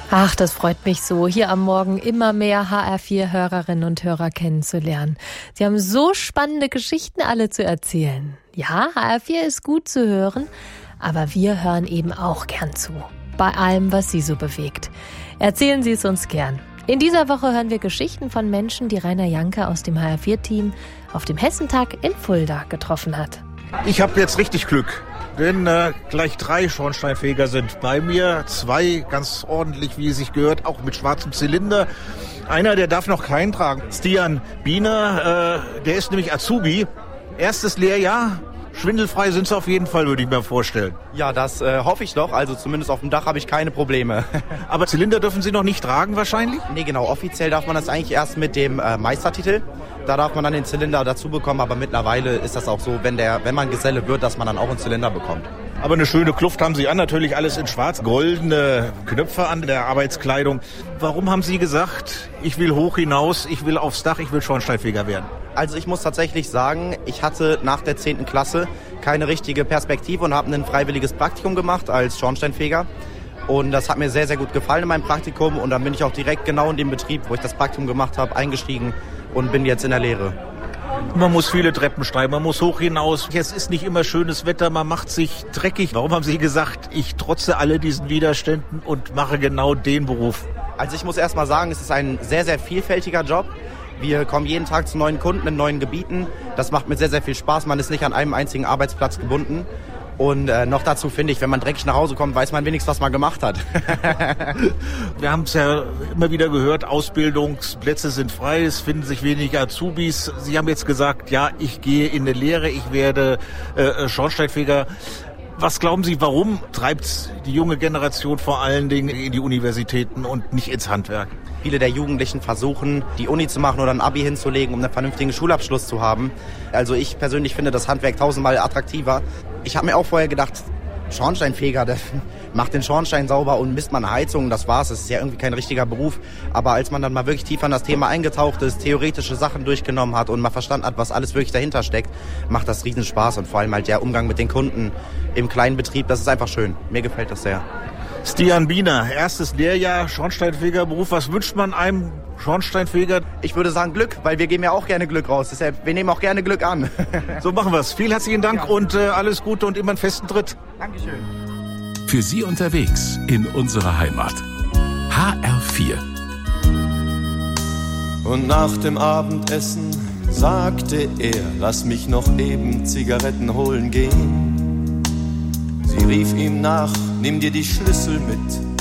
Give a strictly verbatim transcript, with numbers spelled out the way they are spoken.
Ach, das freut mich so, hier am Morgen immer mehr H R vier Hörerinnen und Hörer kennenzulernen. Sie haben so spannende Geschichten alle zu erzählen. Ja, H R vier ist gut zu hören, aber wir hören eben auch gern zu. Bei allem, was Sie so bewegt. Erzählen Sie es uns gern. In dieser Woche hören wir Geschichten von Menschen, die Rainer Janke aus dem H R vier Team auf dem Hessentag in Fulda getroffen hat. Ich habe jetzt richtig Glück. Denn äh, gleich drei Schornsteinfeger sind bei mir. Zwei ganz ordentlich, wie es sich gehört, auch mit schwarzem Zylinder. Einer, der darf noch keinen tragen. Stian Biener, äh, der ist nämlich Azubi. Erstes Lehrjahr. Schwindelfrei sind sie auf jeden Fall, würde ich mir vorstellen. Ja, das äh, hoffe ich doch. Also zumindest auf dem Dach habe ich keine Probleme. Aber Zylinder dürfen Sie noch nicht tragen wahrscheinlich? Nee, genau. Offiziell darf man das eigentlich erst mit dem äh, Meistertitel. Da darf man dann den Zylinder dazu bekommen. Aber mittlerweile ist das auch so, wenn, der, wenn man Geselle wird, dass man dann auch einen Zylinder bekommt. Aber eine schöne Kluft haben Sie an, natürlich alles in schwarz, goldene Knöpfe an der Arbeitskleidung. Warum haben Sie gesagt, ich will hoch hinaus, ich will aufs Dach, ich will Schornsteinfeger werden? Also ich muss tatsächlich sagen, ich hatte nach der zehnten Klasse keine richtige Perspektive und habe ein freiwilliges Praktikum gemacht als Schornsteinfeger. Und das hat mir sehr, sehr gut gefallen in meinem Praktikum. Und dann bin ich auch direkt genau in dem Betrieb, wo ich das Praktikum gemacht habe, eingestiegen und bin jetzt in der Lehre. Man muss viele Treppen steigen, man muss hoch hinaus. Es ist nicht immer schönes Wetter, man macht sich dreckig. Warum haben Sie gesagt, ich trotze alle diesen Widerständen und mache genau den Beruf? Also ich muss erst mal sagen, es ist ein sehr, sehr vielfältiger Job. Wir kommen jeden Tag zu neuen Kunden in neuen Gebieten. Das macht mir sehr, sehr viel Spaß. Man ist nicht an einem einzigen Arbeitsplatz gebunden. Und äh, noch dazu finde ich, wenn man dreckig nach Hause kommt, weiß man wenigstens, was man gemacht hat. Wir haben es ja immer wieder gehört, Ausbildungsplätze sind frei, es finden sich weniger Azubis. Sie haben jetzt gesagt, ja, ich gehe in eine Lehre, ich werde äh, Schornsteinfeger. Was glauben Sie, warum treibt die junge Generation vor allen Dingen in die Universitäten und nicht ins Handwerk? Viele der Jugendlichen versuchen, die Uni zu machen oder ein Abi hinzulegen, um einen vernünftigen Schulabschluss zu haben. Also ich persönlich finde das Handwerk tausendmal attraktiver. Ich habe mir auch vorher gedacht, Schornsteinfeger, der macht den Schornstein sauber und misst man Heizung, das war's. Das ist ja irgendwie kein richtiger Beruf. Aber als man dann mal wirklich tiefer in das Thema eingetaucht ist, theoretische Sachen durchgenommen hat und mal verstanden hat, was alles wirklich dahinter steckt, macht das riesen Spaß. Und vor allem halt der Umgang mit den Kunden im kleinen Betrieb, das ist einfach schön. Mir gefällt das sehr. Stian Biener, erstes Lehrjahr, Schornsteinfegerberuf. Was wünscht man einem Schornsteinfeger? Ich würde sagen Glück, weil wir geben ja auch gerne Glück raus. Deshalb, wir nehmen auch gerne Glück an. So machen wir's. Vielen herzlichen Dank ja. und äh, alles Gute und immer einen festen Tritt. Dankeschön. Für Sie unterwegs in unserer Heimat. H R vier. Und nach dem Abendessen sagte er, lass mich noch eben Zigaretten holen gehen. Sie rief ihm nach, nimm dir die Schlüssel mit,